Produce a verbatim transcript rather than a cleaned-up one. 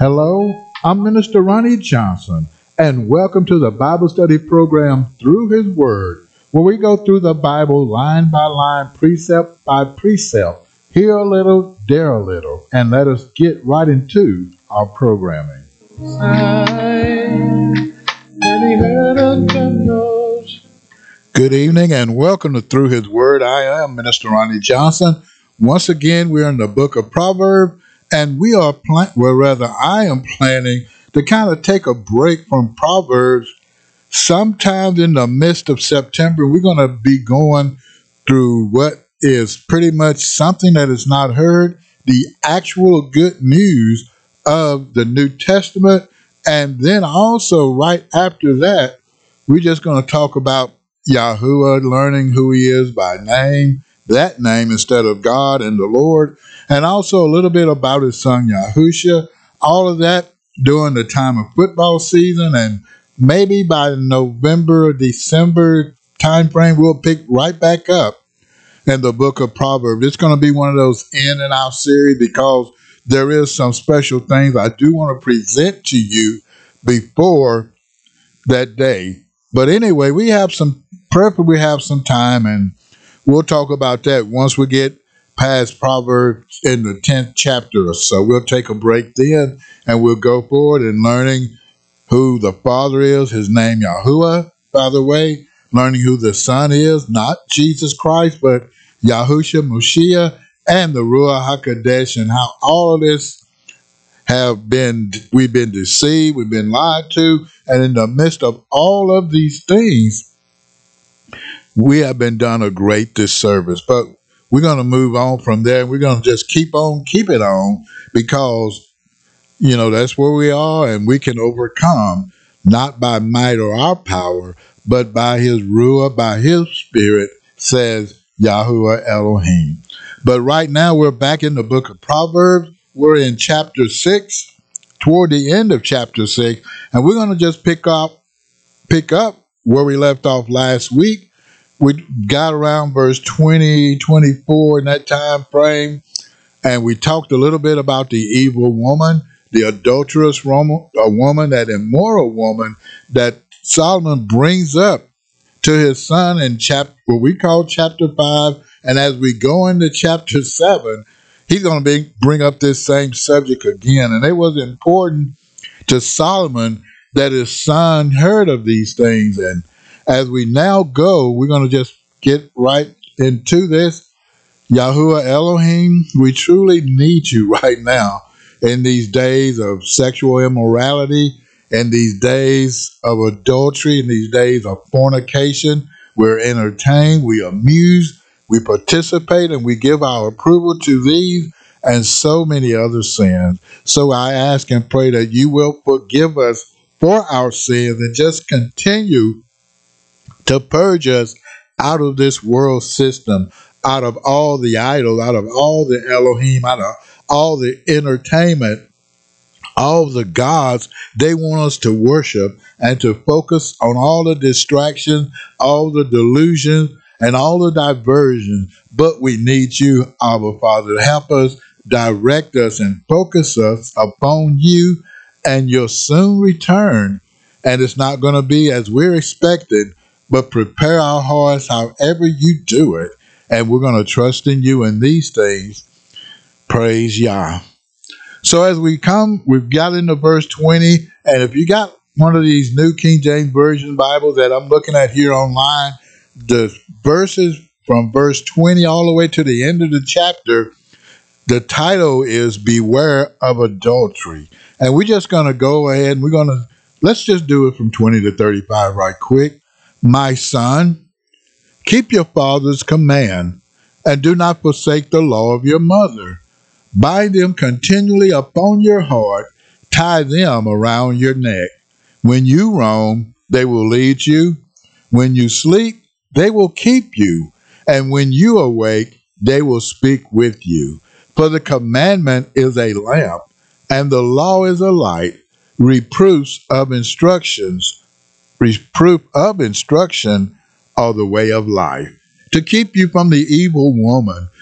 Hello, I'm Minister Ronnie Johnson, and welcome to the Bible study program Through His Word, where we go through the Bible line by line, precept by precept, here a little, there a little, and let us get right into our programming. Good evening and welcome to Through His Word. I am Minister Ronnie Johnson. Once again, we're in the book of Proverbs, and we are plan- well, rather, I am planning to kind of take a break from Proverbs sometime in the midst of September. We're going to be going through what is pretty much something that is not heard, the actual good news of the New Testament. And then also right after that, we're just going to talk about Yahuwah, learning who he is by name, that name instead of God and the Lord, and also a little bit about his son Yahusha, all of that during the time of football season, and maybe by November or December timeframe, we'll pick right back up in the book of Proverbs. It's going to be one of those in and out series because there is some special things I do want to present to you before that day. But anyway, we have some, preferably we have some time, and we'll talk about that once we get past Proverbs in the tenth chapter or so. We'll take a break then, and we'll go forward in learning who the Father is, his name Yahuwah, by the way, learning who the Son is, not Jesus Christ, but Yahusha Mashiach, and the Ruach HaKodesh, and how all of this have been, we've been deceived, we've been lied to, and in the midst of all of these things, we have been done a great disservice. But we're going to move on from there. We're going to just keep on, keep it on, because, you know, that's where we are, and we can overcome, not by might or our power, but by his Ruach, by his Spirit, says Yahuwah Elohim. But right now, we're back in the book of Proverbs. We're in chapter six, toward the end of chapter six, and we're going to just pick up, pick up where we left off last week. We got around verse twenty, twenty-four in that time frame, and we talked a little bit about the evil woman, the adulterous woman, a woman, that immoral woman that Solomon brings up to his son in chapter, what we call chapter five, and as we go into chapter seven, he's going to be, bring up this same subject again. And it was important to Solomon that his son heard of these things. And as we now go, we're going to just get right into this. Yahuwah Elohim, we truly need you right now in these days of sexual immorality, in these days of adultery, in these days of fornication. We're entertained, we amuse, we participate, and we give our approval to these and so many other sins. So I ask and pray that you will forgive us for our sins and just continue to purge us out of this world system, out of all the idols, out of all the Elohim, out of all the entertainment, all the gods they want us to worship, and to focus on all the distractions, all the delusions, and all the diversion. But we need you, Abba Father, to help us, direct us, and focus us upon you and your soon return. And it's not going to be as we're expecting, but prepare our hearts however you do it. And we're going to trust in you in these things. Praise Yah. So as we come, we've got into verse twenty. And if you got one of these New King James Version Bibles that I'm looking at here online, the verses from verse twenty all the way to the end of the chapter, the title is Beware of Adultery. And we're just going to go ahead and we're going to, let's just do it from twenty to thirty-five right quick. My son, keep your father's command, and do not forsake the law of your mother. Bind them continually upon your heart, tie them around your neck. When you roam, they will lead you. When you sleep, they will keep you. And when you awake, they will speak with you. For the commandment is a lamp, and the law is a light. Reproofs of instructions, reproof of instruction are the way of life, to keep you from the evil woman,